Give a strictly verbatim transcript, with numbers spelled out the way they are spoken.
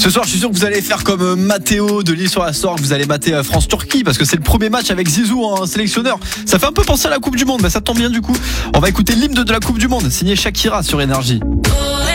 Ce soir, je suis sûr que vous allez faire comme Mathéo de l'île sur la Sorgue. Vous allez mater France-Turquie parce que c'est le premier match avec Zizou, un sélectionneur. Ça fait un peu penser à la Coupe du Monde, mais ça tombe bien du coup. On va écouter l'hymne de la Coupe du Monde, signé Shakira sur Énergie.